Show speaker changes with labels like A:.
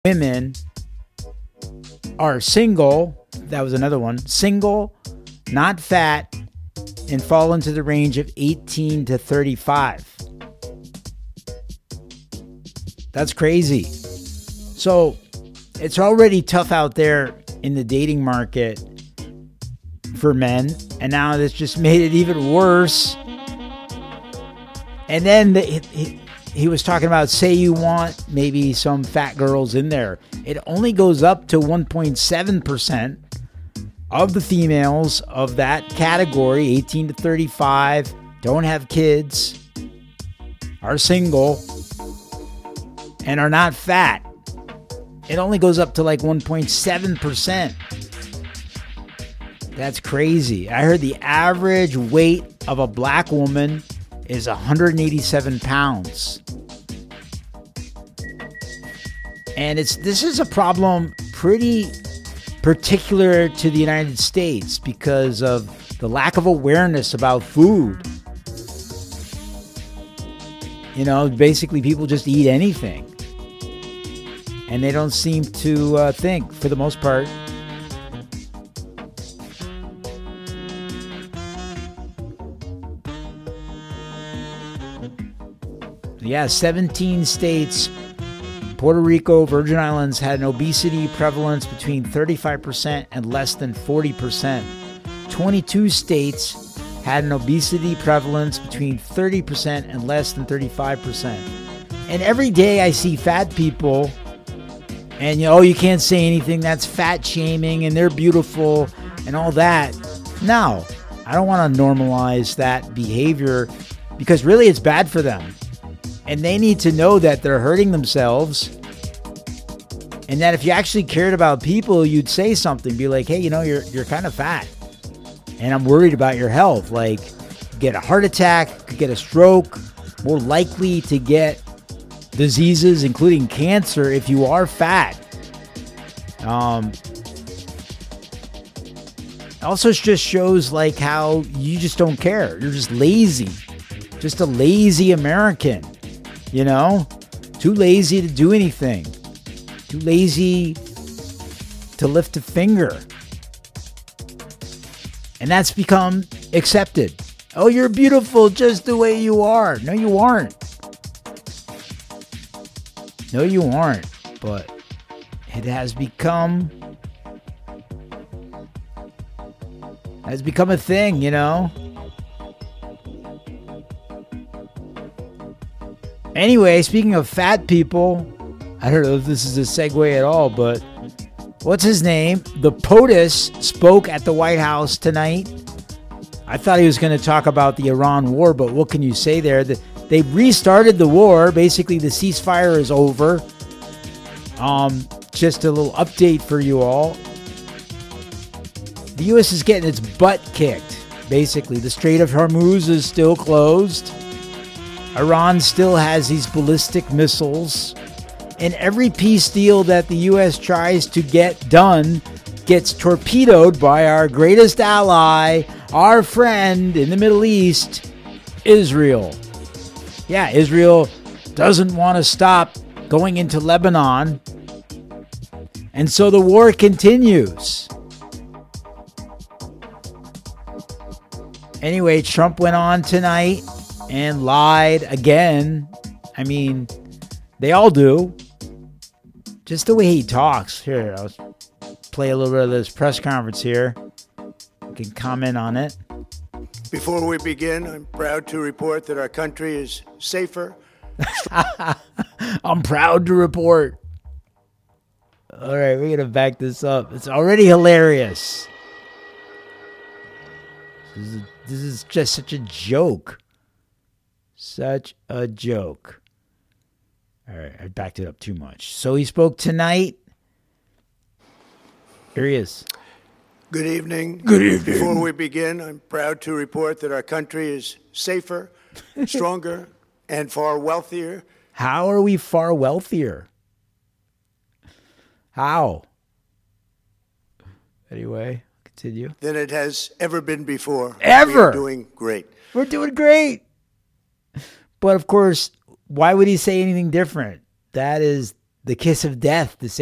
A: women are single, that was another one, single, not fat, and fall into the range of 18 to 35. That's crazy. So it's already tough out there in the dating market for men, and now this just made it even worse. And then he was talking about, say you want maybe some fat girls in there. It only goes up to 1.7% of the females of that category, 18 to 35, don't have kids, are single, and are not fat. It only goes up to like 1.7%. That's crazy. I heard the average weight of a black woman is 187 pounds. And this is a problem pretty particular to the United States because of the lack of awareness about food. You know, basically people just eat anything. And they don't seem to think, for the most part. Yeah, 17 states, Puerto Rico, Virgin Islands had an obesity prevalence between 35% and less than 40%. 22 states had an obesity prevalence between 30% and less than 35%. And every day I see fat people and, you can't say anything, that's fat shaming and they're beautiful and all that. No, I don't want to normalize that behavior because really it's bad for them. And they need to know that they're hurting themselves. And that if you actually cared about people, you'd say something. Be like, hey, you're kind of fat. And I'm worried about your health. Like, get a heart attack, could get a stroke, more likely to get diseases, including cancer, if you are fat. Also just shows like how you just don't care. You're just lazy. Just a lazy American. Too lazy to do anything. Too lazy to lift a finger. And that's become accepted. Oh, you're beautiful just the way you are. No, you aren't. No, you aren't. But it has become a thing, Anyway, speaking of fat people, I don't know if this is a segue at all, but what's his name? The POTUS spoke at the White House tonight. I thought he was going to talk about the Iran war, but what can you say there? They restarted the war. Basically, the ceasefire is over. Just a little update for you all. The U.S. is getting its butt kicked. Basically, the Strait of Hormuz is still closed. Iran still has these ballistic missiles. And every peace deal that the U.S. tries to get done gets torpedoed by our greatest ally, our friend in the Middle East, Israel. Yeah, Israel doesn't want to stop going into Lebanon. And so the war continues. Anyway, Trump went on tonight and lied again. I mean, they all do. Just the way he talks. Here, I'll play a little bit of this press conference here. You can comment on it.
B: Before we begin, I'm proud to report that our country is safer.
A: I'm proud to report. All right, we're going to back this up. It's already hilarious. This is just such a joke. Such a joke. All right, I backed it up too much. So he spoke tonight. Here he is.
B: Good evening.
A: Good evening.
B: Before we begin, I'm proud to report that our country is safer, stronger, and far wealthier.
A: How are we far wealthier? How? Anyway, continue.
B: Than it has ever been before.
A: Ever.
B: We are doing great.
A: We're doing great. But of course, why would he say anything different? That is the kiss of death, the